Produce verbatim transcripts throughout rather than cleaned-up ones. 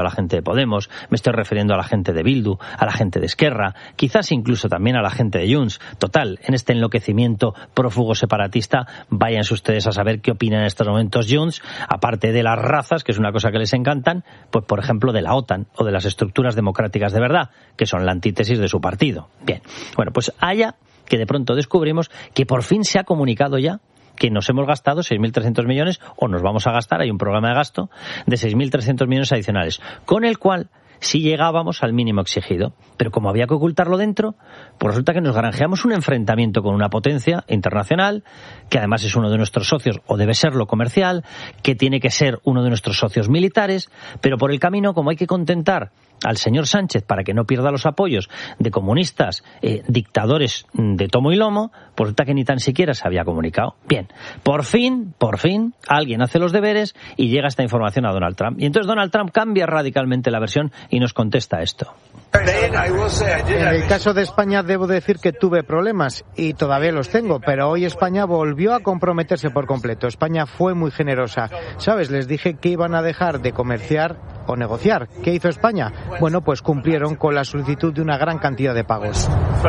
a la gente de Podemos, me estoy refiriendo a la gente de Bildu, a la gente de Esquerra, quizás incluso también a la gente de Junts. Total, en este enloquecimiento prófugo separatista, váyanse ustedes a saber qué opinan en estos momentos Junts, aparte de las razas, que es una cosa que les encantan, pues por ejemplo de la OTAN o de las estructuras democráticas de verdad, que son la antítesis de su partido. Bien, bueno, pues haya que de pronto descubrimos que por fin se ha comunicado ya que nos hemos gastado seis mil trescientos millones, o nos vamos a gastar, hay un programa de gasto, de seis mil trescientos millones adicionales, con el cual sí llegábamos al mínimo exigido. Pero como había que ocultarlo dentro, pues resulta que nos granjeamos un enfrentamiento con una potencia internacional, que además es uno de nuestros socios, o debe serlo comercial, que tiene que ser uno de nuestros socios militares, pero por el camino, como hay que contentar al señor Sánchez para que no pierda los apoyos de comunistas, eh, dictadores de tomo y lomo, pues resulta que ni tan siquiera se había comunicado. Bien, por fin, por fin, alguien hace los deberes y llega esta información a Donald Trump. Y entonces Donald Trump cambia radicalmente la versión y nos contesta esto. En el caso de España debo decir que tuve problemas y todavía los tengo, pero hoy España volvió a comprometerse por completo. España fue muy generosa. ¿Sabes? Les dije que iban a dejar de comerciar o negociar. ¿Qué hizo España? Bueno, pues cumplieron con la solicitud de una gran cantidad de pagos.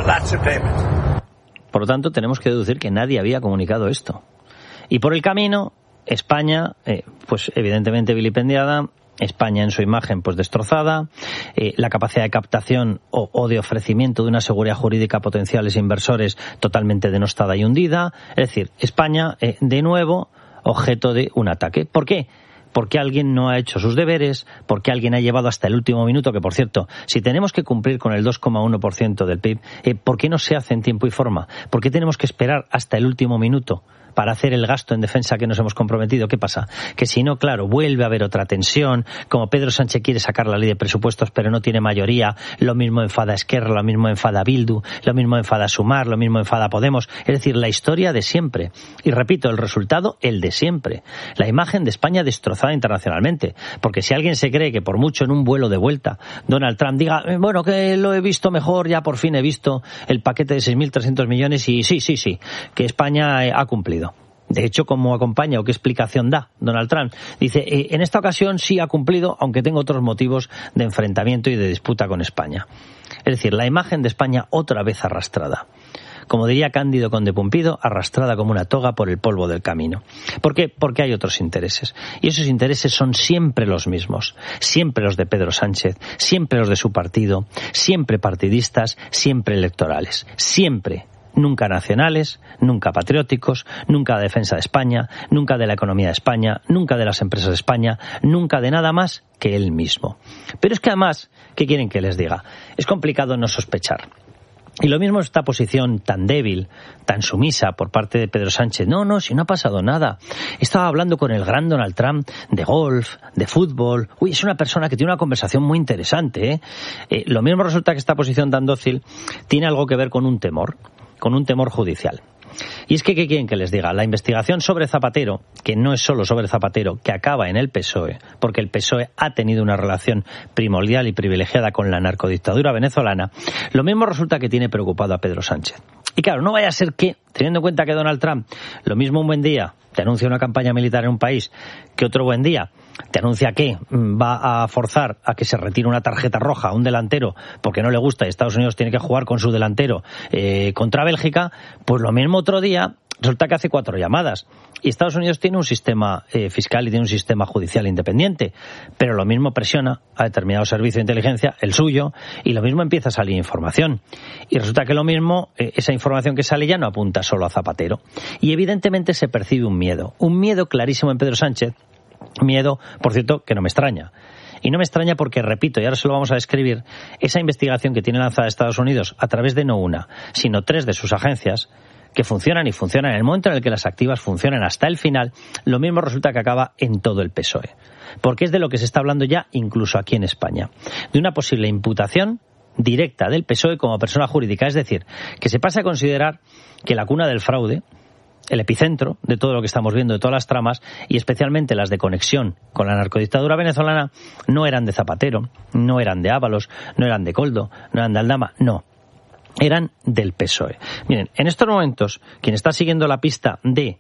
Por lo tanto, tenemos que deducir que nadie había comunicado esto. Y por el camino, España, eh, pues evidentemente vilipendiada, España en su imagen pues destrozada, eh, la capacidad de captación o, o de ofrecimiento de una seguridad jurídica a potenciales inversores totalmente denostada y hundida. Es decir, España eh, de nuevo objeto de un ataque. ¿Por qué? Porque alguien no ha hecho sus deberes, porque alguien ha llevado hasta el último minuto, que por cierto, si tenemos que cumplir con el dos coma uno por ciento del P I B, eh, ¿por qué no se hace en tiempo y forma? ¿Por qué tenemos que esperar hasta el último minuto para hacer el gasto en defensa que nos hemos comprometido? ¿Qué pasa? Que si no, claro, vuelve a haber otra tensión, como Pedro Sánchez quiere sacar la ley de presupuestos pero no tiene mayoría, lo mismo enfada Esquerra, lo mismo enfada Bildu, lo mismo enfada Sumar, lo mismo enfada Podemos, es decir, la historia de siempre. Y repito, el resultado, el de siempre. La imagen de España destrozada internacionalmente, porque si alguien se cree que por mucho en un vuelo de vuelta Donald Trump diga, bueno, que lo he visto mejor, ya por fin he visto el paquete de seis mil trescientos millones y sí, sí, sí, que España ha cumplido. De hecho, ¿cómo acompaña o qué explicación da Donald Trump? Dice, eh, en esta ocasión sí ha cumplido, aunque tengo otros motivos de enfrentamiento y de disputa con España. Es decir, la imagen de España otra vez arrastrada. Como diría Cándido Conde Pumpido, arrastrada como una toga por el polvo del camino. ¿Por qué? Porque hay otros intereses. Y esos intereses son siempre los mismos. Siempre los de Pedro Sánchez, siempre los de su partido, siempre partidistas, siempre electorales. Siempre. Nunca nacionales, nunca patrióticos, nunca de defensa de España, nunca de la economía de España, nunca de las empresas de España, nunca de nada más que él mismo. Pero es que además, ¿qué quieren que les diga? Es complicado no sospechar. Y lo mismo esta posición tan débil, tan sumisa por parte de Pedro Sánchez. No, no, si no ha pasado nada. Estaba hablando con el gran Donald Trump de golf, de fútbol. Uy, es una persona que tiene una conversación muy interesante, ¿eh? Eh, lo mismo resulta que esta posición tan dócil tiene algo que ver con un temor. con un temor judicial. Y es que, ¿qué quieren que les diga? La investigación sobre Zapatero, que no es solo sobre Zapatero, que acaba en el P S O E, porque el P S O E ha tenido una relación primordial y privilegiada con la narcodictadura venezolana, lo mismo resulta que tiene preocupado a Pedro Sánchez. Y claro, no vaya a ser que, teniendo en cuenta que Donald Trump, lo mismo un buen día te anuncia una campaña militar en un país, que otro buen día te anuncia que va a forzar a que se retire una tarjeta roja a un delantero porque no le gusta y Estados Unidos tiene que jugar con su delantero eh, contra Bélgica, pues lo mismo otro día resulta que hace cuatro llamadas. Y Estados Unidos tiene un sistema eh, fiscal y tiene un sistema judicial independiente, pero lo mismo presiona a determinado servicio de inteligencia, el suyo, y lo mismo empieza a salir información. Y resulta que lo mismo, eh, esa información que sale ya no apunta solo a Zapatero. Y evidentemente se percibe un miedo, un miedo clarísimo en Pedro Sánchez, miedo, por cierto, que no me extraña. Y no me extraña porque, repito, y ahora se lo vamos a describir, esa investigación que tiene lanzada Estados Unidos a través de no una, sino tres de sus agencias, que funcionan y funcionan en el momento en el que las activas funcionan hasta el final, lo mismo resulta que acaba en todo el P S O E. Porque es de lo que se está hablando ya incluso aquí en España. De una posible imputación directa del P S O E como persona jurídica. Es decir, que se pasa a considerar que la cuna del fraude, el epicentro de todo lo que estamos viendo, de todas las tramas, y especialmente las de conexión con la narcodictadura venezolana, no eran de Zapatero, no eran de Ábalos, no eran de Koldo, no eran de Aldama, no. Eran del P S O E. Miren, en estos momentos, quien está siguiendo la pista de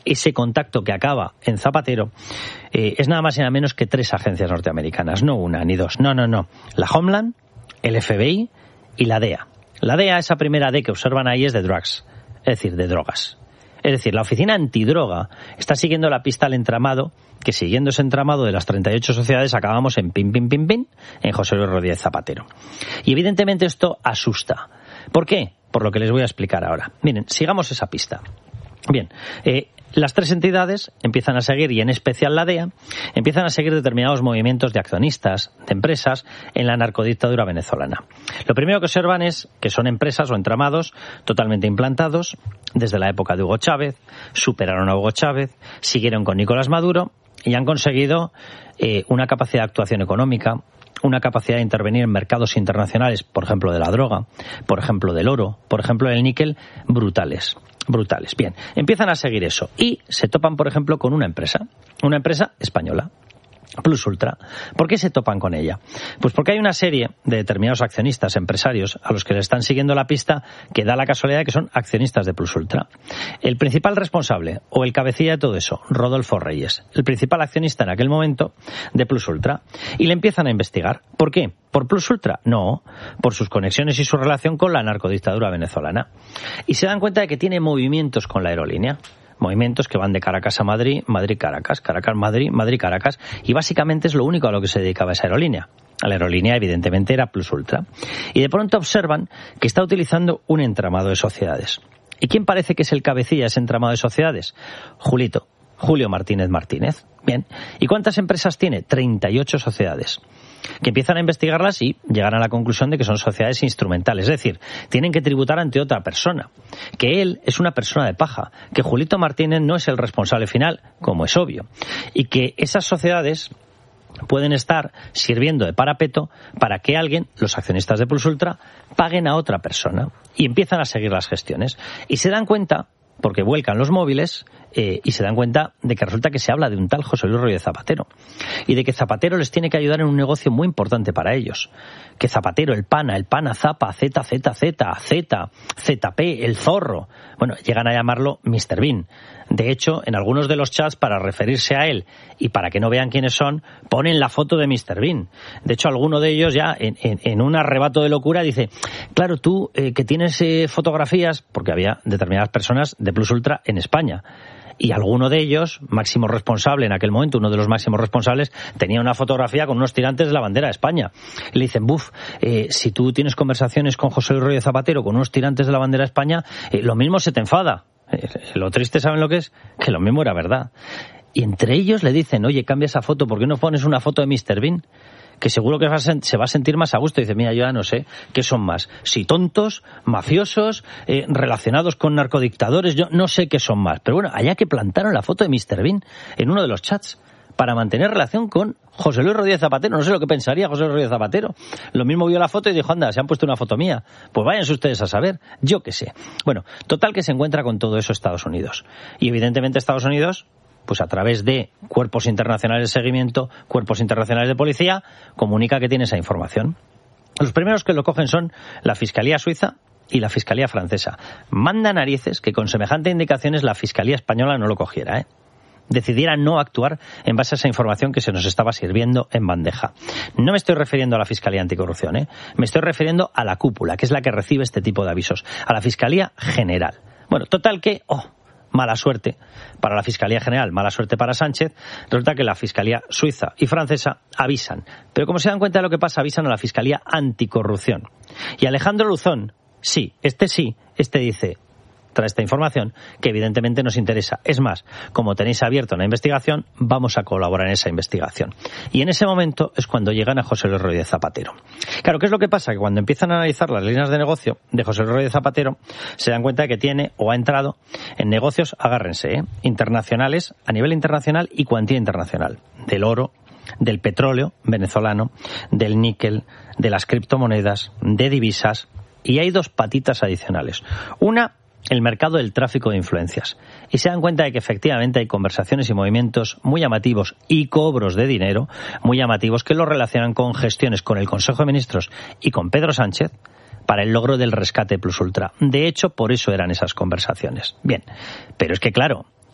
ese contacto que acaba en Zapatero, eh, es nada más y nada menos que tres agencias norteamericanas, no una ni dos, no, no, no. La Homeland, el F B I y la D E A. La D E A, esa primera D que observan ahí, es de drugs, es decir, de drogas. Es decir, la oficina antidroga está siguiendo la pista al entramado, que siguiendo ese entramado de las treinta y ocho sociedades acabamos en pin, pin, pin, pin, en José Luis Rodríguez Zapatero. Y evidentemente esto asusta. ¿Por qué? Por lo que les voy a explicar ahora. Miren, sigamos esa pista. Bien, eh, las tres entidades empiezan a seguir, y en especial la D E A, empiezan a seguir determinados movimientos de accionistas, de empresas, en la narcodictadura venezolana. Lo primero que observan es que son empresas o entramados totalmente implantados desde la época de Hugo Chávez, superaron a Hugo Chávez, siguieron con Nicolás Maduro y han conseguido eh, una capacidad de actuación económica, una capacidad de intervenir en mercados internacionales, por ejemplo de la droga, por ejemplo del oro, por ejemplo del níquel, brutales. Brutales. Bien, empiezan a seguir eso y se topan, por ejemplo, con una empresa, una empresa española, Plus Ultra. ¿Por qué se topan con ella? Pues porque hay una serie de determinados accionistas, empresarios, a los que le están siguiendo la pista, que da la casualidad de que son accionistas de Plus Ultra. El principal responsable, o el cabecilla de todo eso, Rodolfo Reyes, el principal accionista en aquel momento de Plus Ultra, y le empiezan a investigar. ¿Por qué? ¿Por Plus Ultra? No, por sus conexiones y su relación con la narcodictadura venezolana. Y se dan cuenta de que tiene movimientos con la aerolínea. Movimientos que van de Caracas a Madrid, Madrid-Caracas, Caracas-Madrid, Madrid-Caracas, y básicamente es lo único a lo que se dedicaba esa aerolínea. La aerolínea, evidentemente, era Plus Ultra. Y de pronto observan que está utilizando un entramado de sociedades. ¿Y quién parece que es el cabecilla de ese entramado de sociedades? Julito, Julio Martínez Martínez. Bien. ¿Y cuántas empresas tiene? treinta y ocho sociedades. Que empiezan a investigarlas y llegan a la conclusión de que son sociedades instrumentales, es decir, tienen que tributar ante otra persona, que él es una persona de paja, que Julito Martínez no es el responsable final, como es obvio, y que esas sociedades pueden estar sirviendo de parapeto para que alguien, los accionistas de Plus Ultra, paguen a otra persona, y empiezan a seguir las gestiones, y se dan cuenta, porque vuelcan los móviles, eh, y se dan cuenta de que resulta que se habla de un tal José Luis Rodríguez Zapatero, y de que Zapatero les tiene que ayudar en un negocio muy importante para ellos. Que Zapatero, el pana, el pana Zapa, Z, Z, Z, Z, Z P, el zorro, bueno, llegan a llamarlo mister Bean. De hecho, en algunos de los chats, para referirse a él y para que no vean quiénes son, ponen la foto de mister Bean. De hecho, alguno de ellos ya, en, en, en un arrebato de locura, dice, claro, tú eh, que tienes eh, fotografías, porque había determinadas personas de Plus Ultra en España, y alguno de ellos, máximo responsable en aquel momento, uno de los máximos responsables, tenía una fotografía con unos tirantes de la bandera de España. Y le dicen, buf, eh, si tú tienes conversaciones con José Luis Rodríguez Zapatero con unos tirantes de la bandera de España, eh, lo mismo se te enfada. Eh, lo triste, ¿saben lo que es? Que lo mismo era verdad. Y entre ellos le dicen, oye, cambia esa foto, ¿por qué no pones una foto de mister Bean? Que seguro que se va a sentir más a gusto. Y dice, mira, yo ya no sé qué son más, si tontos, mafiosos, eh, relacionados con narcodictadores, yo no sé qué son más. Pero bueno, allá que plantaron la foto de mister Bean en uno de los chats para mantener relación con José Luis Rodríguez Zapatero. No sé lo que pensaría José Luis Rodríguez Zapatero. Lo mismo vio la foto y dijo, anda, se han puesto una foto mía. Pues váyanse ustedes a saber, yo qué sé. Bueno, total que se encuentra con todo eso Estados Unidos. Y evidentemente Estados Unidos, pues a través de cuerpos internacionales de seguimiento, cuerpos internacionales de policía, comunica que tiene esa información. Los primeros que lo cogen son la Fiscalía Suiza y la Fiscalía Francesa. Manda narices que con semejante indicaciones la Fiscalía Española no lo cogiera, ¿eh? Decidiera no actuar en base a esa información que se nos estaba sirviendo en bandeja. No me estoy refiriendo a la Fiscalía Anticorrupción, ¿eh? Me estoy refiriendo a la cúpula, que es la que recibe este tipo de avisos, a la Fiscalía General. Bueno, total que, oh, mala suerte para la Fiscalía General, mala suerte para Sánchez, resulta que la Fiscalía Suiza y Francesa avisan. Pero como se dan cuenta de lo que pasa, avisan a la Fiscalía Anticorrupción. Y Alejandro Luzón, sí, este sí, este dice, tras esta información, que evidentemente nos interesa. Es más, como tenéis abierta una investigación, vamos a colaborar en esa investigación. Y en ese momento es cuando llegan a José Luis Rodríguez Zapatero. Claro, ¿qué es lo que pasa? Que cuando empiezan a analizar las líneas de negocio de José Luis Rodríguez Zapatero, se dan cuenta de que tiene o ha entrado en negocios, agárrense, ¿eh? internacionales, a nivel internacional y cuantía internacional. Del oro, del petróleo venezolano, del níquel, de las criptomonedas, de divisas. Y hay dos patitas adicionales. Una, el mercado del tráfico de influencias. Y se dan cuenta de que efectivamente hay conversaciones y movimientos muy llamativos y cobros de dinero muy llamativos que lo relacionan con gestiones con el Consejo de Ministros y con Pedro Sánchez para el logro del rescate Plus Ultra. De hecho, por eso eran esas conversaciones. Bien, pero es que claro,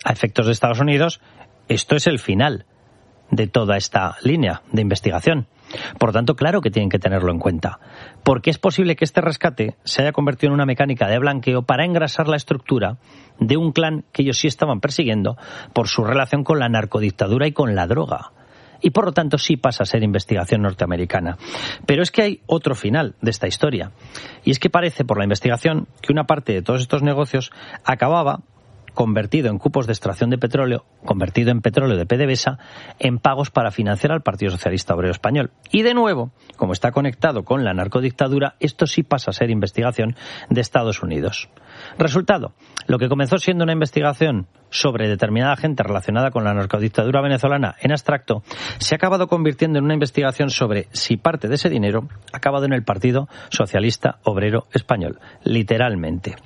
a efectos de Estados Unidos, esto es el final de toda esta línea de investigación. Por lo tanto, claro que tienen que tenerlo en cuenta, porque es posible que este rescate se haya convertido en una mecánica de blanqueo para engrasar la estructura de un clan que ellos sí estaban persiguiendo por su relación con la narcodictadura y con la droga. Y por lo tanto sí pasa a ser investigación norteamericana. Pero es que hay otro final de esta historia. Y es que parece, por la investigación, que una parte de todos estos negocios acababa convertido en cupos de extracción de petróleo, convertido en petróleo de PDVSA, en pagos para financiar al Partido Socialista Obrero Español. Y de nuevo, como está conectado con la narcodictadura, esto sí pasa a ser investigación de Estados Unidos. Resultado, lo que comenzó siendo una investigación sobre determinada gente relacionada con la narcodictadura venezolana en abstracto, se ha acabado convirtiendo en una investigación sobre si parte de ese dinero ha acabado en el Partido Socialista Obrero Español, literalmente.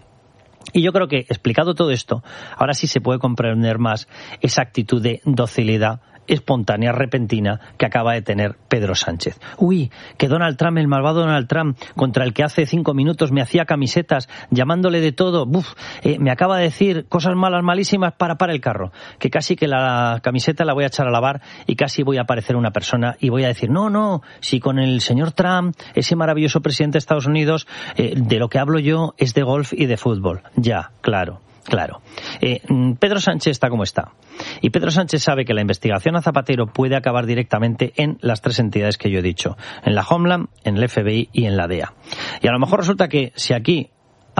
Y yo creo que, explicado todo esto, ahora sí se puede comprender más esa actitud de docilidad espontánea, repentina, que acaba de tener Pedro Sánchez. Uy, que Donald Trump, el malvado Donald Trump, contra el que hace cinco minutos me hacía camisetas, llamándole de todo, buf, eh, me acaba de decir cosas malas, malísimas, para, para el carro, que casi que la camiseta la voy a echar a lavar y casi voy a parecer una persona y voy a decir, no, no, si con el señor Trump, ese maravilloso presidente de Estados Unidos, eh, de lo que hablo yo es de golf y de fútbol. Ya, claro. Claro. Eh, Pedro Sánchez está como está. Y Pedro Sánchez sabe que la investigación a Zapatero puede acabar directamente en las tres entidades que yo he dicho. En la Homeland, en el F B I y en la D E A. Y a lo mejor resulta que si aquí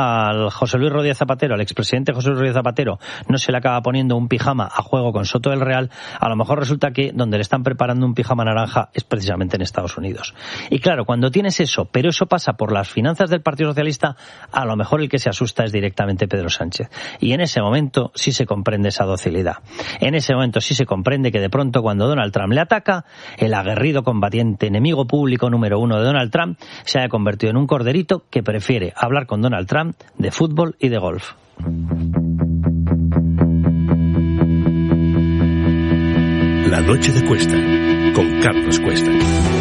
al José Luis Rodríguez Zapatero, al expresidente José Luis Rodríguez Zapatero, no se le acaba poniendo un pijama a juego con Soto del Real, a lo mejor resulta que donde le están preparando un pijama naranja es precisamente en Estados Unidos. Y claro, cuando tienes eso, pero eso pasa por las finanzas del Partido Socialista, a lo mejor el que se asusta es directamente Pedro Sánchez. Y en ese momento sí se comprende esa docilidad. En ese momento sí se comprende que de pronto cuando Donald Trump le ataca, el aguerrido combatiente, enemigo público número uno de Donald Trump, se haya convertido en un corderito que prefiere hablar con Donald Trump de fútbol y de golf. La noche de Cuesta, con Carlos Cuesta.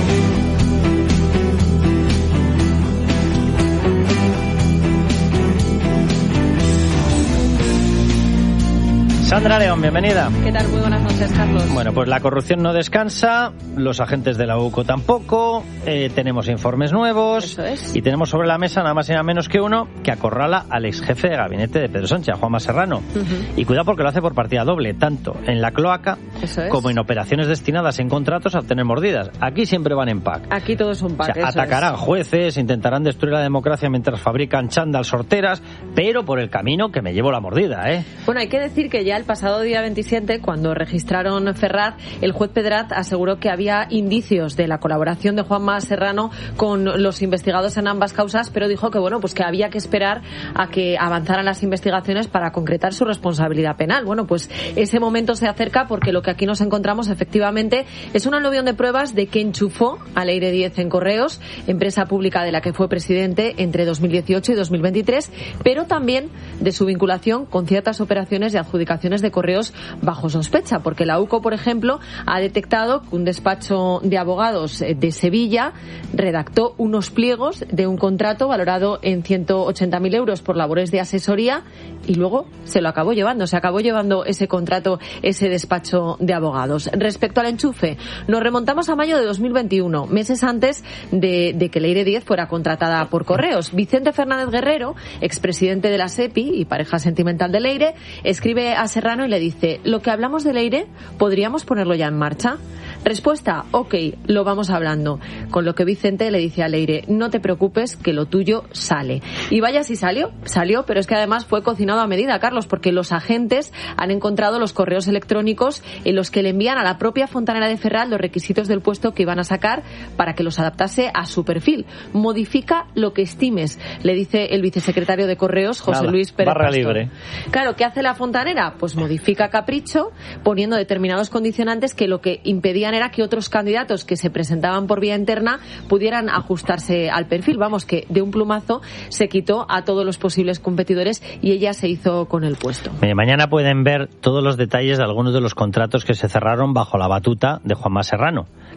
Sandra León, bienvenida. ¿Qué tal? Muy buenas noches, Carlos. Bueno, pues la corrupción no descansa, los agentes de la U C O tampoco, eh, tenemos informes nuevos. Eso es. Y tenemos sobre la mesa nada más y nada menos que uno que acorrala al ex jefe de gabinete de Pedro Sánchez, a Juanma Serrano. Uh-huh. Y cuidado porque lo hace por partida doble, tanto en la cloaca Eso es. como en operaciones destinadas en contratos a obtener mordidas. Aquí siempre van en pack. Aquí todo es un pack. O sea, atacarán es. jueces, intentarán destruir la democracia mientras fabrican chándal sorteras, pero por el camino que me llevo la mordida, ¿eh? Bueno, hay que decir que ya el pasado día veintisiete, cuando registraron Ferraz, el juez Pedrat aseguró que había indicios de la colaboración de Juanma Serrano con los investigados en ambas causas, pero dijo que bueno, pues que había que esperar a que avanzaran las investigaciones para concretar su responsabilidad penal. Bueno, pues ese momento se acerca porque lo que aquí nos encontramos efectivamente es un aluvión de pruebas de que enchufó a Leire Díez en Correos, empresa pública de la que fue presidente entre dos mil dieciocho y dos mil veintitrés, pero también de su vinculación con ciertas operaciones y adjudicaciones de Correos bajo sospecha, porque la U C O, por ejemplo, ha detectado que un despacho de abogados de Sevilla redactó unos pliegos de un contrato valorado en ciento ochenta mil euros por labores de asesoría y luego se lo acabó llevando, se acabó llevando ese contrato, ese despacho de abogados. Respecto al enchufe, nos remontamos a mayo de dos mil veintiuno, meses antes de, de que Leire Díez fuera contratada por Correos. Vicente Fernández Guerrero, expresidente de la SEPI y pareja sentimental de Leire, escribe a Serrano y le dice: lo que hablamos de Leire, ¿podríamos ponerlo ya en marcha? Respuesta: ok, lo vamos hablando. Con lo que Vicente le dice a Leire: no te preocupes, que lo tuyo sale. Y vaya si salió, salió, pero es que además fue cocinado a medida, Carlos, porque los agentes han encontrado los correos electrónicos en los que le envían a la propia Fontanera de Ferraz los requisitos del puesto que iban a sacar para que los adaptase a su perfil. Modifica lo que estimes, le dice el vicesecretario de Correos, José Nada, Luis Pérez barra Pastor. Libre. Claro, ¿qué hace la Fontanera? Pues modifica a capricho, poniendo determinados condicionantes que lo que impedían era que otros candidatos que se presentaban por vía interna pudieran ajustarse al perfil. Vamos, que de un plumazo se quitó a todos los posibles competidores y ella se hizo con el puesto. Eh, mañana pueden ver todos los detalles de algunos de los contratos que se cerraron bajo la batuta de Juanma Serrano,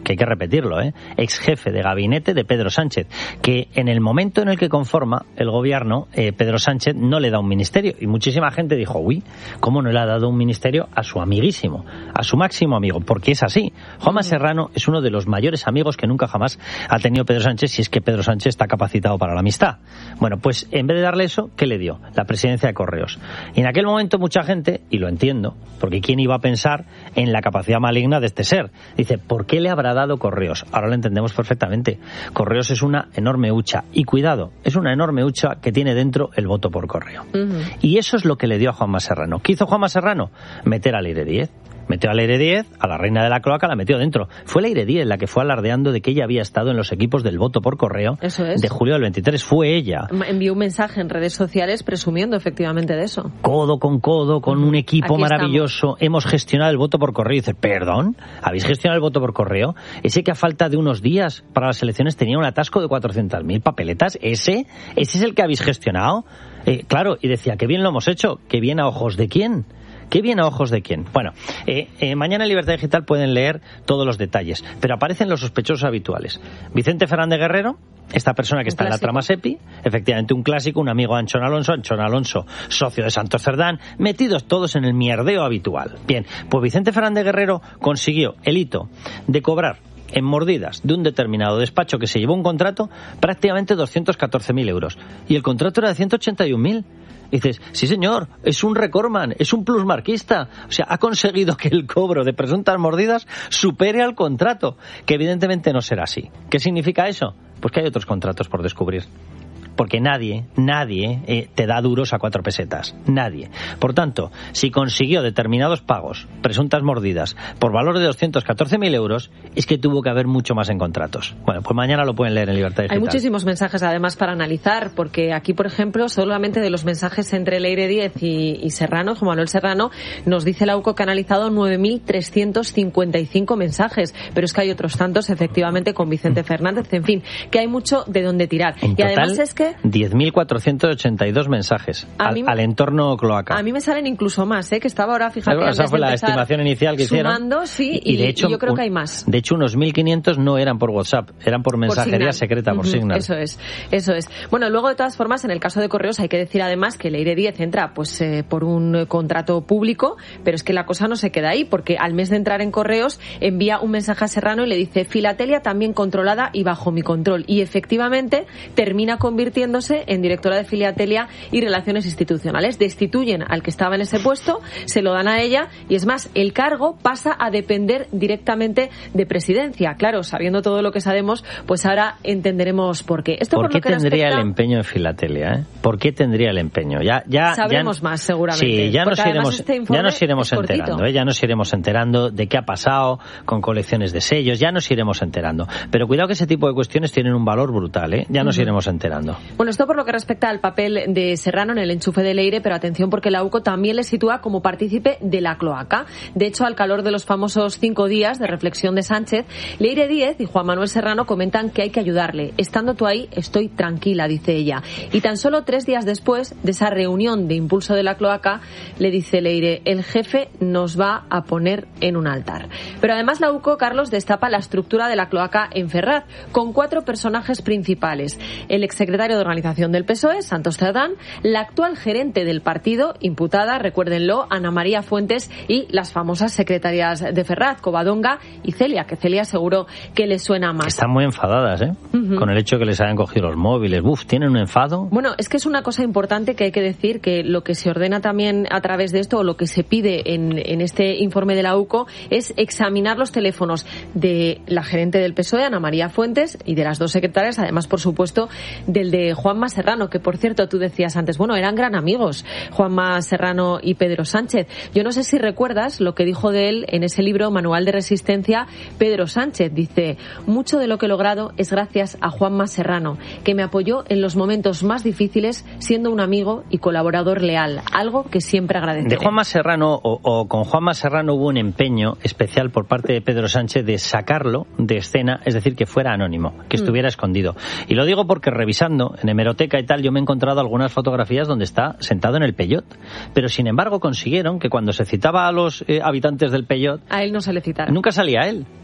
que hay que repetirlo, ¿eh? Ex jefe de gabinete de Pedro Sánchez, que en el momento en el que conforma el gobierno, eh, Pedro Sánchez no le da un ministerio. Y muchísima gente dijo, uy, ¿cómo no le ha dado un ministerio a su amiguísimo, a su máximo amigo? Porque es así. Juanma Serrano es uno de los mayores amigos que nunca jamás ha tenido Pedro Sánchez, si es que Pedro Sánchez está capacitado para la amistad. Bueno, pues en vez de darle eso, ¿qué le dio? La presidencia de Correos. Y en aquel momento mucha gente, y lo entiendo, porque ¿quién iba a pensar en la capacidad maligna de este ser? Dice, ¿por qué le habrá dado Correos? Ahora lo entendemos perfectamente. Correos es una enorme hucha. Y cuidado, es una enorme hucha que tiene dentro el voto por correo. Uh-huh. Y eso es lo que le dio a Juanma Serrano. ¿Qué hizo Juanma Serrano? Meter a Leire Díez. Metió a Leire Díez, a la reina de la cloaca, la metió dentro. Fue Leire Díez la que fue alardeando de que ella había estado en los equipos del voto por correo. Eso es. De julio del veintitrés. Fue ella. Envió un mensaje en redes sociales presumiendo efectivamente de eso. Codo con codo, con un equipo Aquí maravilloso. Estamos. Hemos gestionado el voto por correo. Y dice, ¿perdón? ¿Habéis gestionado el voto por correo? Ese que a falta de unos días para las elecciones tenía un atasco de cuatrocientas mil papeletas. ¿Ese? ¿Ese es el que habéis gestionado? Eh, claro, y decía, qué bien lo hemos hecho. ¿Qué bien a ojos de quién? ¿Qué bien a ojos de quién? Bueno, eh, eh, mañana en Libertad Digital pueden leer todos los detalles, pero aparecen los sospechosos habituales. Vicente Fernández Guerrero, esta persona que está en la trama SEPI, efectivamente un clásico, un amigo de Anchón Alonso, Anchón Alonso, socio de Santos Cerdán, metidos todos en el mierdeo habitual. Bien, pues Vicente Fernández Guerrero consiguió el hito de cobrar en mordidas de un determinado despacho que se llevó un contrato prácticamente doscientos catorce mil euros. Y el contrato era de ciento ochenta y un mil. Y dices, sí señor, es un recordman, es un plusmarquista. O sea, ha conseguido que el cobro de presuntas mordidas supere al contrato, que evidentemente no será así. ¿Qué significa eso? Pues que hay otros contratos por descubrir. Porque nadie, nadie eh, te da duros a cuatro pesetas. Nadie. Por tanto, si consiguió determinados pagos, presuntas mordidas, por valor de doscientos catorce mil euros, es que tuvo que haber mucho más en contratos. Bueno, pues mañana lo pueden leer en Libertad Digital. Hay muchísimos mensajes además para analizar, porque aquí, por ejemplo, solamente de los mensajes entre Leire Díez y, y Serrano, Juan Manuel Serrano, nos dice la U C O que ha analizado nueve mil trescientos cincuenta y cinco mensajes, pero es que hay otros tantos, efectivamente, con Vicente Fernández, en fin, que hay mucho de dónde tirar. En y total, además es que diez mil cuatrocientos ochenta y dos mensajes al, mí, al entorno cloaca. A mí me salen incluso más, ¿eh? Que estaba ahora, fíjate, esa fue la estimación inicial que hicieron. Sumando, sí, y, y, de hecho, y yo creo que hay más. De hecho, unos mil quinientos no eran por WhatsApp, eran por mensajería por secreta, por uh-huh, Signal. Eso es, eso es. Bueno, luego, de todas formas, en el caso de Correos hay que decir además que Leire Díez entra pues eh, por un contrato público, pero es que la cosa no se queda ahí, porque al mes de entrar en Correos envía un mensaje a Serrano y le dice, Filatelia también controlada y bajo mi control. Y efectivamente termina convirtiéndose en directora de Filatelia y Relaciones Institucionales. Destituyen al que estaba en ese puesto, se lo dan a ella y es más, el cargo pasa a depender directamente de Presidencia. Claro, sabiendo todo lo que sabemos, pues ahora entenderemos por qué. Esto ¿Por, por qué lo que tendría respecta... el empeño en Filatelia? ¿eh? ¿Por qué tendría el empeño? Ya, ya, Sabremos ya... más, seguramente. Sí, ya nos iremos, este ya nos iremos enterando, ¿eh? Ya nos iremos enterando de qué ha pasado con colecciones de sellos, ya nos iremos enterando. Pero cuidado que ese tipo de cuestiones tienen un valor brutal, ¿eh? Ya nos uh-huh. iremos enterando. Bueno, esto por lo que respecta al papel de Serrano en el enchufe de Leire, pero atención porque la U C O también le sitúa como partícipe de la cloaca. De hecho, al calor de los famosos cinco días de reflexión de Sánchez, Leire Díez y Juan Manuel Serrano comentan que hay que ayudarle. Estando tú ahí, estoy tranquila, dice ella. Y tan solo tres días después de esa reunión de impulso de la cloaca, le dice Leire, el jefe nos va a poner en un altar. Pero además la U C O, Carlos, destapa la estructura de la cloaca en Ferraz, con cuatro personajes principales. El exsecretario de Organización del P S O E, Santos Cerdán, la actual gerente del partido, imputada, recuérdenlo, Ana María Fuentes, y las famosas secretarias de Ferraz, Covadonga y Celia, que Celia seguro que les suena más. Están muy enfadadas, ¿eh? Uh-huh. Con el hecho de que les hayan cogido los móviles. Uf, ¿tienen un enfado? Bueno, es que es una cosa importante que hay que decir, que lo que se ordena también a través de esto, o lo que se pide en, en este informe de la U C O, es examinar los teléfonos de la gerente del P S O E, Ana María Fuentes, y de las dos secretarias, además, por supuesto, del de Juanma Serrano, que, por cierto, tú decías antes, bueno, eran gran amigos, Juanma Serrano y Pedro Sánchez. Yo no sé si recuerdas lo que dijo de él en ese libro, Manual de Resistencia, Pedro Sánchez. Dice, mucho de lo que he logrado es gracias a Juanma Serrano, que me apoyó en los momentos más difíciles, siendo un amigo y colaborador leal, algo que siempre agradeceré. De Juanma Serrano, o, o con Juanma Serrano hubo un empeño especial por parte de Pedro Sánchez de sacarlo de escena, es decir, que fuera anónimo, que estuviera mm. escondido. Y lo digo porque revisando en hemeroteca y tal, yo me he encontrado algunas fotografías donde está sentado en el Peyot. Pero sin embargo consiguieron que cuando se citaba a los eh, habitantes del Peyot, a él no se le citara. Nunca salía él.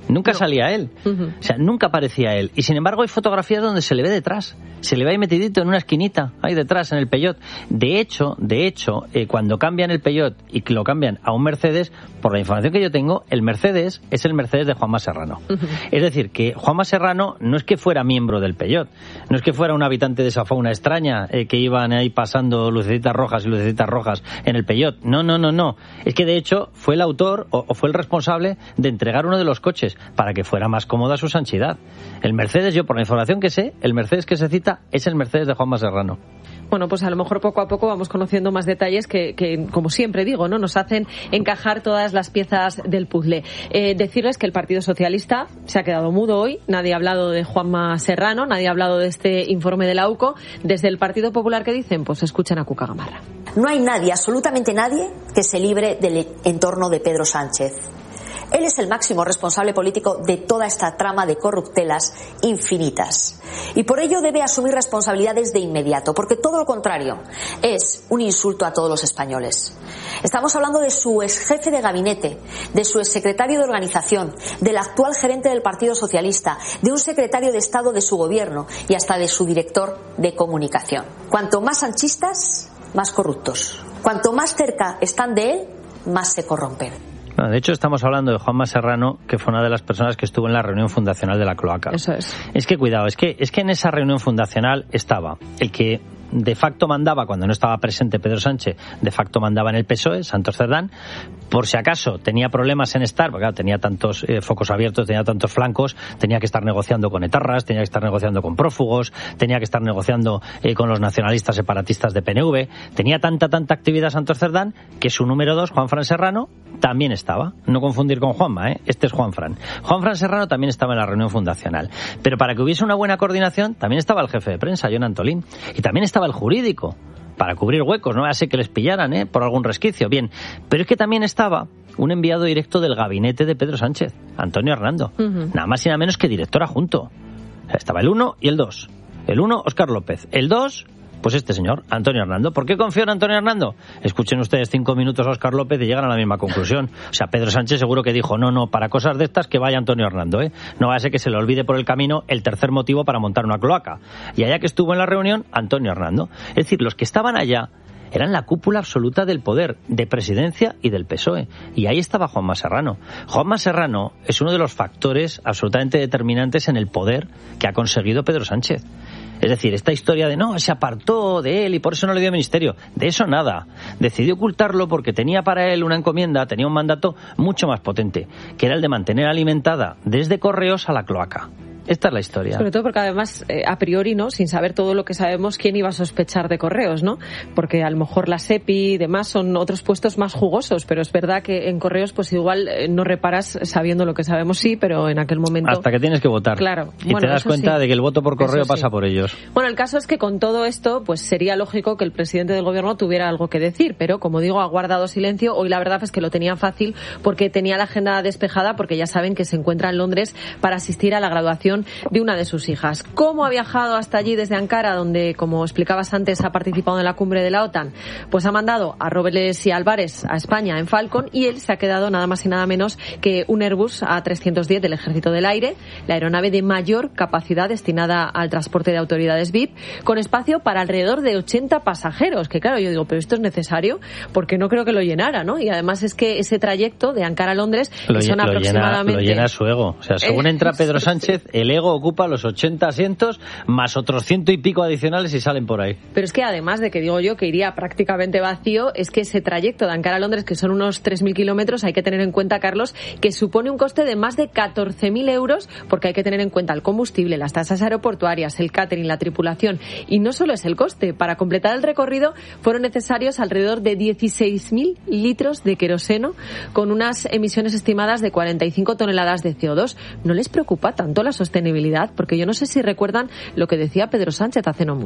Nunca no. salía él. Uh-huh. O sea, nunca aparecía él. Y sin embargo hay fotografías donde se le ve detrás. Se le ve ahí metidito en una esquinita, ahí detrás, en el Peugeot. De hecho, de hecho, eh, cuando cambian el Peugeot y lo cambian a un Mercedes, por la información que yo tengo, el Mercedes es el Mercedes de Juanma Serrano. Uh-huh. Es decir, que Juanma Serrano no es que fuera miembro del Peugeot, no es que fuera un habitante de esa fauna extraña eh, que iban ahí pasando lucecitas rojas y lucecitas rojas en el Peugeot. No, no, no, no. Es que de hecho fue el autor o, o fue el responsable de entregar uno de los coches para que fuera más cómoda su sanchidad. El Mercedes, yo por la información que sé, el Mercedes que se cita es el Mercedes de Juanma Serrano. Bueno, pues a lo mejor poco a poco vamos conociendo más detalles que, que como siempre digo, no nos hacen encajar todas las piezas del puzzle. Eh, decirles que el Partido Socialista se ha quedado mudo hoy, nadie ha hablado de Juanma Serrano, nadie ha hablado de este informe de la U C O. Desde el Partido Popular, ¿qué dicen? Pues escuchen a Cuca Gamarra. No hay nadie, absolutamente nadie, que se libre del entorno de Pedro Sánchez. Él es el máximo responsable político de toda esta trama de corruptelas infinitas. Y por ello debe asumir responsabilidades de inmediato, porque todo lo contrario es un insulto a todos los españoles. Estamos hablando de su exjefe de gabinete, de su exsecretario de organización, del actual gerente del Partido Socialista, de un secretario de Estado de su gobierno y hasta de su director de comunicación. Cuanto más sanchistas, más corruptos. Cuanto más cerca están de él, más se corrompen. Bueno, de hecho, estamos hablando de Juanma Serrano, que fue una de las personas que estuvo en la reunión fundacional de la cloaca. Eso es. Es que, cuidado, es que, es que en esa reunión fundacional estaba el que de facto mandaba, cuando no estaba presente Pedro Sánchez, de facto mandaba en el P S O E, Santos Cerdán, por si acaso tenía problemas en estar, porque claro, tenía tantos eh, focos abiertos, tenía tantos flancos, tenía que estar negociando con etarras, tenía que estar negociando con prófugos, tenía que estar negociando eh, con los nacionalistas separatistas de P N V, tenía tanta, tanta actividad Santos Cerdán, que su número dos, Juanfran Serrano, también estaba. No confundir con Juanma, ¿eh? Este es Juanfran. Juanfran Serrano también estaba en la reunión fundacional. Pero para que hubiese una buena coordinación, también estaba el jefe de prensa, Jon Antolín, y también estaba el jurídico, para cubrir huecos, no así que les pillaran, ¿eh? Por algún resquicio. Bien, pero es que también estaba un enviado directo del gabinete de Pedro Sánchez, Antonio Hernando. Uh-huh. Nada más y nada menos que director adjunto. O sea, estaba el uno y el dos. El uno, Óscar López. El dos, pues este señor, Antonio Hernando. ¿Por qué confío en Antonio Hernando? Escuchen ustedes cinco minutos a Óscar López y llegan a la misma conclusión. O sea, Pedro Sánchez seguro que dijo, no, no, para cosas de estas que vaya Antonio Hernando, ¿eh? No va a ser que se le olvide por el camino el tercer motivo para montar una cloaca. Y allá que estuvo en la reunión, Antonio Hernando. Es decir, los que estaban allá eran la cúpula absoluta del poder, de presidencia y del P S O E. Y ahí estaba Juanma Serrano. Juanma Serrano es uno de los factores absolutamente determinantes en el poder que ha conseguido Pedro Sánchez. Es decir, esta historia de no, se apartó de él y por eso no le dio ministerio, de eso nada. Decidió ocultarlo porque tenía para él una encomienda, tenía un mandato mucho más potente, que era el de mantener alimentada desde Correos a la cloaca. Esta es la historia. Sobre todo porque además, eh, a priori, ¿no? Sin saber todo lo que sabemos, ¿quién iba a sospechar de Correos, no? Porque a lo mejor la SEPI y demás son otros puestos más jugosos, pero es verdad que en Correos pues igual eh, no reparas sabiendo lo que sabemos, sí, pero en aquel momento... Hasta que tienes que votar. Claro. Y bueno, te das cuenta sí. de que el voto por correo Eso pasa sí. por ellos. Bueno, el caso es que con todo esto, pues sería lógico que el presidente del gobierno tuviera algo que decir, pero como digo, ha guardado silencio. Hoy la verdad es que lo tenía fácil porque tenía la agenda despejada, porque ya saben que se encuentra en Londres para asistir a la graduación de una de sus hijas. ¿Cómo ha viajado hasta allí desde Ankara, donde, como explicabas antes, ha participado en la cumbre de la OTAN? Pues ha mandado a Robles y Álvarez a España en Falcon y él se ha quedado nada más y nada menos que un Airbus A trescientos diez del Ejército del Aire, la aeronave de mayor capacidad destinada al transporte de autoridades V I P, con espacio para alrededor de ochenta pasajeros, que claro, yo digo, pero esto es necesario, porque no creo que lo llenara, ¿no? Y además es que ese trayecto de Ankara a Londres, lo, que son lo aproximadamente... Llena, lo llena su ego. O sea, según entra Pedro Sánchez, el ego ocupa los ochenta asientos más otros ciento y pico adicionales y salen por ahí. Pero es que además de que digo yo que iría prácticamente vacío, es que ese trayecto de Ankara a Londres, que son unos tres mil kilómetros, hay que tener en cuenta, Carlos, que supone un coste de más de catorce mil euros, porque hay que tener en cuenta el combustible, las tasas aeroportuarias, el catering, la tripulación. Y no solo es el coste, para completar el recorrido fueron necesarios alrededor de dieciséis mil litros de queroseno, con unas emisiones estimadas de cuarenta y cinco toneladas de C O dos. ¿No les preocupa tanto la sostenibilidad? Porque yo no sé si recuerdan lo que decía Pedro Sánchez hace no mucho.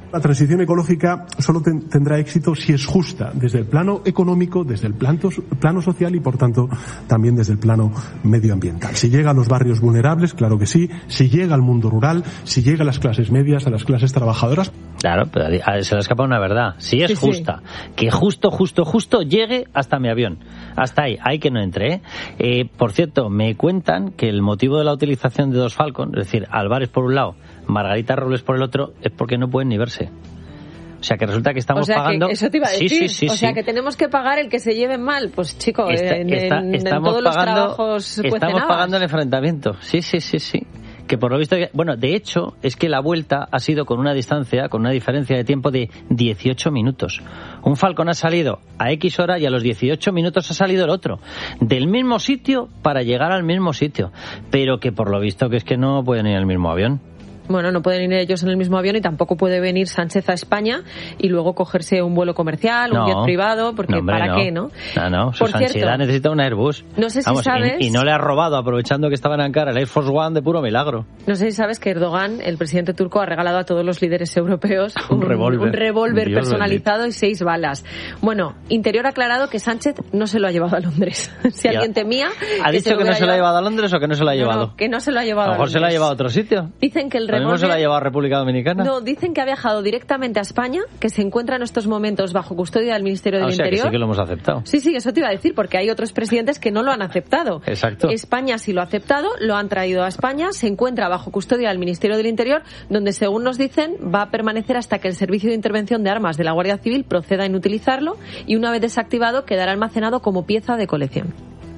La transición ecológica solo ten, tendrá éxito si es justa desde el plano económico, desde el plano, plano social y, por tanto, también desde el plano medioambiental. Si llega a los barrios vulnerables, claro que sí. Si llega al mundo rural, si llega a las clases medias, a las clases trabajadoras. Claro, pero se le escapa una verdad. Si es sí, justa, sí. que justo, justo, justo llegue hasta mi avión. Hasta ahí, hay que no entre. ¿eh? Eh, por cierto, me cuentan que el motivo de la utilización de dos Falcon, es decir, Álvarez por un lado, Margarita Robles por el otro, es porque no pueden ni verse. O sea, que resulta que estamos o sea, pagando... Que eso te iba a decir. Sí, sí, sí, o sea, sí. que tenemos que pagar el que se lleven mal. Pues, chico, Está, en, está, en, estamos en todos pagando, los trabajos Estamos pagando el enfrentamiento. Sí, sí, sí, sí. Que por lo visto... Bueno, de hecho, es que la vuelta ha sido con una distancia, con una diferencia de tiempo de dieciocho minutos. Un Falcon ha salido a X hora y a los dieciocho minutos ha salido el otro. Del mismo sitio para llegar al mismo sitio. Pero que por lo visto que es que no pueden ir en el mismo avión. Bueno, no pueden ir ellos en el mismo avión y tampoco puede venir Sánchez a España y luego cogerse un vuelo comercial, no, un jet privado, porque no, hombre, ¿para no. qué, no? No, no, su Por Sanchedad cierto, necesita un Airbus. No sé si Vamos, sabes... Y, y no le ha robado, aprovechando que estaba en Ankara, el Air Force One de puro milagro. No sé si sabes que Erdogan, el presidente turco, ha regalado a todos los líderes europeos un, un revólver, un revólver Dios personalizado bendito. Y seis balas. Bueno, Interior ha aclarado que Sánchez no se lo ha llevado a Londres. Si ya. alguien temía... ¿Ha dicho que no se lo ha llevado a Londres o que no se lo ha no, llevado? No, que no se lo ha llevado a, a lo mejor Londres. Se lo ha llevado a otro sitio. Dicen que el revólver... ¿A lo mismo se lo ha llevado a República Dominicana? No, dicen que ha viajado directamente a España, que se encuentra en estos momentos bajo custodia del Ministerio del ah, o sea, Interior. Que sí que lo hemos aceptado. Sí, sí, eso te iba a decir, porque hay otros presidentes que no lo han aceptado. Exacto. España sí lo ha aceptado, lo han traído a España, se encuentra bajo custodia del Ministerio del Interior, donde, según nos dicen, va a permanecer hasta que el Servicio de Intervención de Armas de la Guardia Civil proceda en utilizarlo y, una vez desactivado, quedará almacenado como pieza de colección.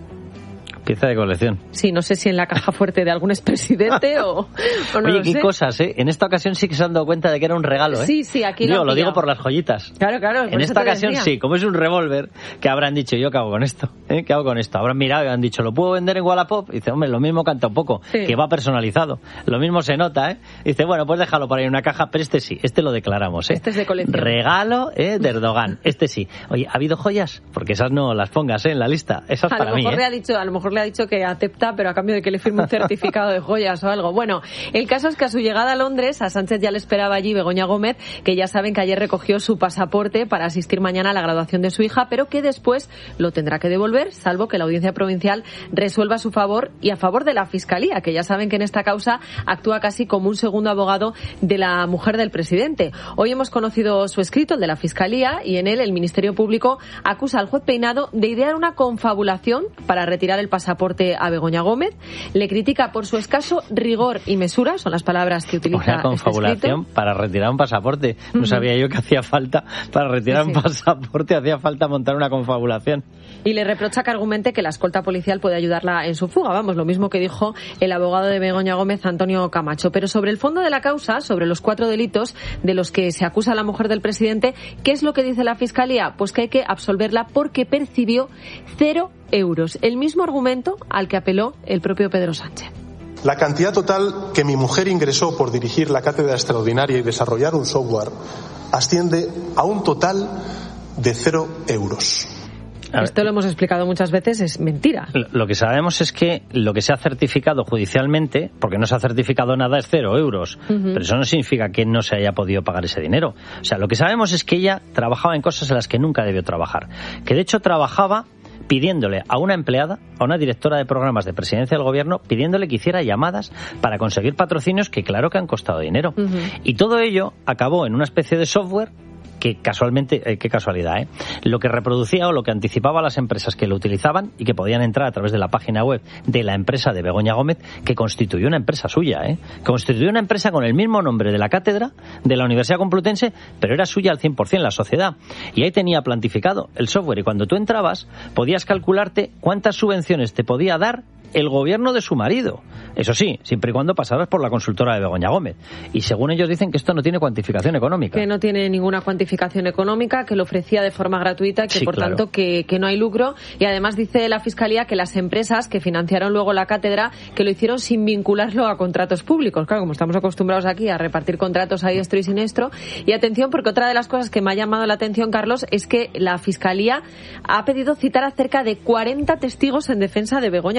Pieza de colección. Sí, no sé si en la caja fuerte de algún expresidente o, o no Oye, lo qué sé. cosas, ¿eh? En esta ocasión sí que se han dado cuenta de que era un regalo, ¿eh? Sí, sí, aquí Digo, lo han lo digo pillado. por las joyitas. Claro, claro. En esta ocasión sí, como es un revólver, que habrán dicho, ¿yo qué hago con esto? ¿Eh? ¿Qué hago con esto? Habrán mirado y han dicho, ¿lo puedo vender en Wallapop? Y dice, hombre, lo mismo canta un poco, sí. que va personalizado. Lo mismo se nota, ¿eh? Y dice, bueno, pues déjalo por ahí en una caja, pero este sí, este lo declaramos, ¿eh? Este es de colección. Regalo, ¿eh? De Erdogan, este sí. Oye, ¿ha habido joyas? Porque esas no las pongas, ¿eh? En la lista. Esas a para lo mejor mí, le ¿eh? ha dicho, a lo mejor le ha dicho que acepta, pero a cambio de que le firme un certificado de joyas o algo. Bueno, el caso es que a su llegada a Londres, a Sánchez ya le esperaba allí Begoña Gómez, que ya saben que ayer recogió su pasaporte para asistir mañana a la graduación de su hija, pero que después lo tendrá que devolver, salvo que la Audiencia Provincial resuelva a su favor y a favor de la Fiscalía, que ya saben que en esta causa actúa casi como un segundo abogado de la mujer del presidente. Hoy hemos conocido su escrito, el de la Fiscalía, y en él el Ministerio Público acusa al juez Peinado de idear una confabulación para retirar el pasaporte a Begoña Gómez. Le critica por su escaso rigor y mesura, son las palabras que utiliza. Una confabulación este para retirar un pasaporte. No uh-huh. sabía yo que hacía falta, para retirar sí, sí. un pasaporte, hacía falta montar una confabulación. Y le reprocha que argumente que la escolta policial puede ayudarla en su fuga. Vamos, lo mismo que dijo el abogado de Begoña Gómez, Antonio Camacho. Pero sobre el fondo de la causa, sobre los cuatro delitos de los que se acusa a la mujer del presidente, ¿qué es lo que dice la Fiscalía? Pues que hay que absolverla porque percibió cero euros. El mismo argumento al que apeló el propio Pedro Sánchez. La cantidad total que mi mujer ingresó por dirigir la cátedra extraordinaria y desarrollar un software asciende a un total de cero euros. Esto lo hemos explicado muchas veces, es mentira. Lo que sabemos es que lo que se ha certificado judicialmente, porque no se ha certificado nada, es cero euros. Uh-huh. Pero eso no significa que no se haya podido pagar ese dinero. O sea, lo que sabemos es que ella trabajaba en cosas en las que nunca debió trabajar. Que de hecho trabajaba pidiéndole a una empleada, a una directora de programas de presidencia del gobierno, pidiéndole que hiciera llamadas para conseguir patrocinios que claro que han costado dinero. Uh-huh. Y todo ello acabó en una especie de software que casualmente, eh, qué casualidad, ¿eh? Lo que reproducía o lo que anticipaba a las empresas que lo utilizaban y que podían entrar a través de la página web de la empresa de Begoña Gómez, que constituyó una empresa suya, ¿eh? Constituyó una empresa con el mismo nombre de la cátedra de la Universidad Complutense, pero era suya al cien por ciento la sociedad. Y ahí tenía plantificado el software y cuando tú entrabas podías calcularte cuántas subvenciones te podía dar el gobierno de su marido. Eso sí, siempre y cuando pasaras por la consultora de Begoña Gómez. Y según ellos dicen que esto no tiene cuantificación económica. Que no tiene ninguna cuantificación económica, que lo ofrecía de forma gratuita, que sí, por claro. tanto que, que no hay lucro. Y además dice la Fiscalía que las empresas que financiaron luego la cátedra, que lo hicieron sin vincularlo a contratos públicos. Claro, como estamos acostumbrados aquí a repartir contratos a diestro y siniestro. Y atención, porque otra de las cosas que me ha llamado la atención, Carlos, es que la Fiscalía ha pedido citar a cerca de cuarenta testigos en defensa de Begoña Gómez.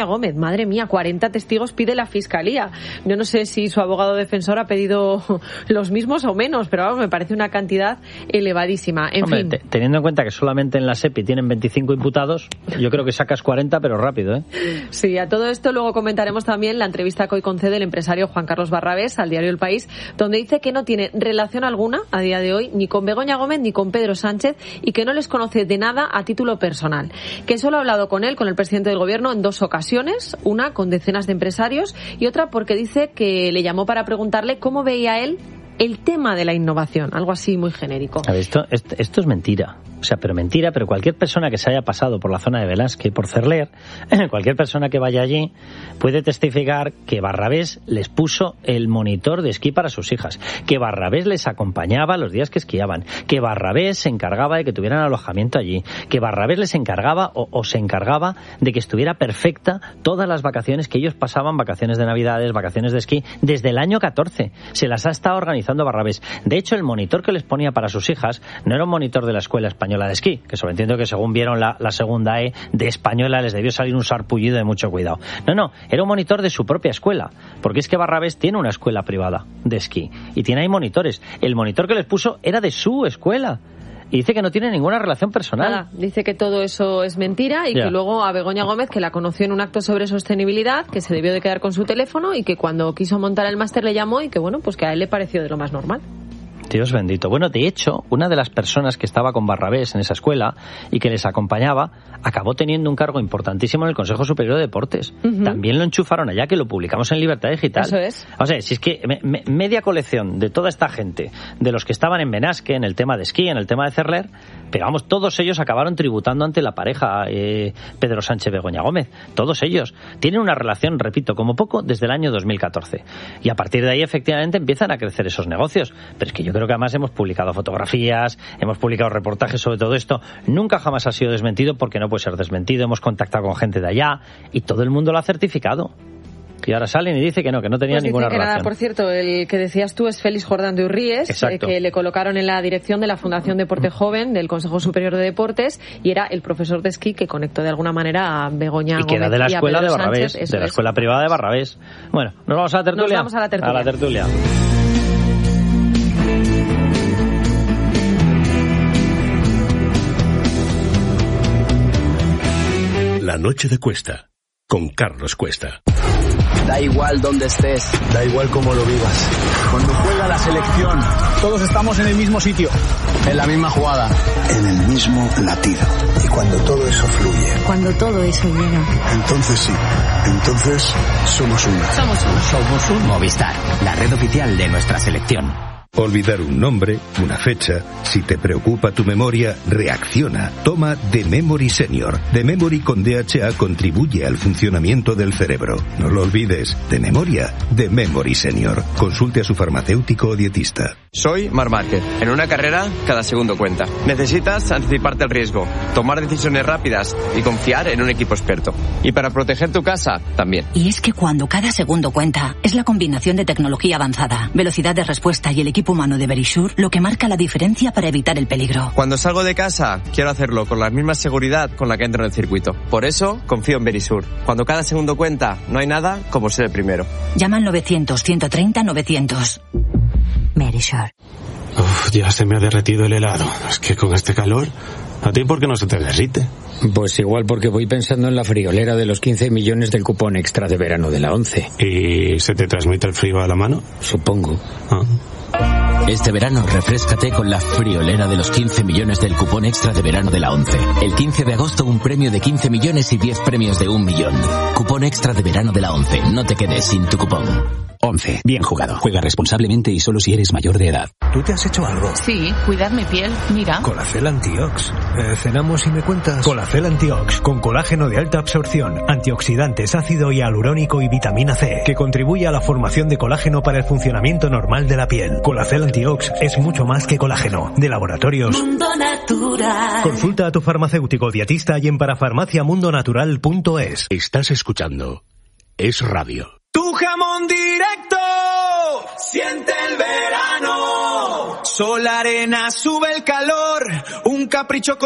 madre mía, cuarenta testigos pide la Fiscalía. Yo no sé si su abogado defensor ha pedido los mismos o menos, pero vamos, me parece una cantidad elevadísima. En Hombre, fin. Te, teniendo en cuenta que solamente en la SEPI tienen veinticinco imputados, yo creo que sacas cuarenta, pero rápido, ¿eh? Sí, a todo esto luego comentaremos también la entrevista que hoy concede el empresario Juan Carlos Barrabés al diario El País, donde dice que no tiene relación alguna a día de hoy ni con Begoña Gómez ni con Pedro Sánchez y que no les conoce de nada a título personal. Que solo ha hablado con él, con el presidente del gobierno, en dos ocasiones, una con decenas de empresarios y otra porque dice que le llamó para preguntarle cómo veía él el tema de la innovación, algo así muy genérico. A ver, esto, esto, esto es mentira. O sea, pero mentira, pero cualquier persona que se haya pasado por la zona de Velázquez, por Cerler, cualquier persona que vaya allí puede testificar que Barrabés les puso el monitor de esquí para sus hijas, que Barrabés les acompañaba los días que esquiaban, que Barrabés se encargaba de que tuvieran alojamiento allí, que Barrabés les encargaba o, o se encargaba de que estuviera perfecta todas las vacaciones que ellos pasaban, vacaciones de Navidades, vacaciones de esquí, desde el año catorce. Se las ha estado organizando Barrabés. De hecho, el monitor que les ponía para sus hijas no era un monitor de la Escuela Española de Esquí, que sobreentiendo que según vieron la, la segunda E de española les debió salir un sarpullido de mucho cuidado. No, no, era un monitor de su propia escuela, porque es que Barrabés tiene una escuela privada de esquí y tiene ahí monitores. El monitor que les puso era de su escuela. Y dice que no tiene ninguna relación personal. Nada, dice que todo eso es mentira y ya. que luego a Begoña Gómez, que la conoció en un acto sobre sostenibilidad, que se debió de quedar con su teléfono y que cuando quiso montar el máster le llamó y que bueno, pues que a él le pareció de lo más normal. Dios bendito. Bueno, de hecho, una de las personas que estaba con Barrabés en esa escuela y que les acompañaba, acabó teniendo un cargo importantísimo en el Consejo Superior de Deportes. Uh-huh. También lo enchufaron allá, que lo publicamos en Libertad Digital. Eso es. O sea, si es que me, me, media colección de toda esta gente, de los que estaban en Benasque, en el tema de esquí, en el tema de Cerler, pero vamos, todos ellos acabaron tributando ante la pareja eh, Pedro Sánchez-Begoña Gómez. Todos ellos. Tienen una relación, repito, como poco, desde el año dos mil catorce. Y a partir de ahí, efectivamente, empiezan a crecer esos negocios. Pero es que yo creo que además hemos publicado fotografías, hemos publicado reportajes sobre todo esto. Nunca jamás ha sido desmentido porque no puede ser desmentido. Hemos contactado con gente de allá y todo el mundo lo ha certificado. Y ahora salen y dice que no, que no tenía pues ninguna que relación. Nada, por cierto, el que decías tú es Félix Jordán de Urríes, eh, que le colocaron en la dirección de la Fundación Deporte Joven del Consejo Superior de Deportes y era el profesor de esquí que conectó de alguna manera a Begoña Gómez. Y que era de la escuela de Barrabés, Sánchez, de la es. escuela privada de Barrabés. Bueno, ¿nos vamos a la tertulia? Nos vamos a la tertulia. A la tertulia. La noche de Cuesta, con Carlos Cuesta. Da igual dónde estés, da igual cómo lo vivas. Cuando juega la selección, todos estamos en el mismo sitio, en la misma jugada, en el mismo latido. Y cuando todo eso fluye, cuando todo eso llega, entonces sí, entonces somos uno. Somos uno. Somos un Movistar, la red oficial de nuestra selección. Olvidar un nombre, una fecha. Si te preocupa tu memoria, reacciona. Toma The Memory Senior. The Memory con D H A contribuye al funcionamiento del cerebro. No lo olvides. De memoria, The Memory Senior. Consulte a su farmacéutico o dietista. Soy Marc Márquez. En una carrera, cada segundo cuenta. Necesitas anticiparte al riesgo, tomar decisiones rápidas y confiar en un equipo experto. Y para proteger tu casa, también. Y es que cuando cada segundo cuenta, es la combinación de tecnología avanzada, velocidad de respuesta y el equipo humano de Verisure lo que marca la diferencia para evitar el peligro. Cuando salgo de casa, quiero hacerlo con la misma seguridad con la que entro en el circuito. Por eso, confío en Verisure. Cuando cada segundo cuenta, no hay nada como ser el primero. Llama al novecientos, ciento treinta, novecientos. Verisure. Uf, ya se me ha derretido el helado. Es que con este calor, ¿a ti por qué no se te derrite? Pues igual porque voy pensando en la friolera de los quince millones del cupón extra de verano de la ONCE. ¿Y se te transmite el frío a la mano? Supongo. Ah. Este verano refréscate con la friolera de los quince millones del cupón extra de verano de la ONCE. El quince de agosto un premio de quince millones y diez premios de un millón. Cupón extra de verano de la ONCE. No te quedes sin tu cupón. ONCE. Bien jugado. Juega responsablemente y solo si eres mayor de edad. ¿Tú te has hecho algo? Sí, cuidar mi piel. Mira. Colacel Antiox. Eh, cenamos y me cuentas. Colacel Antiox, con colágeno de alta absorción, antioxidantes, ácido hialurónico y vitamina C, que contribuye a la formación de colágeno para el funcionamiento normal de la piel. Colacel Antiox es mucho más que colágeno. De Laboratorios Mundo Natural. Consulta a tu farmacéutico dietista y en parafarmaciamundonatural punto es. Estás escuchando Es Radio. Tu jamón directo, siente el verano. Sol, arena, sube el calor, un capricho con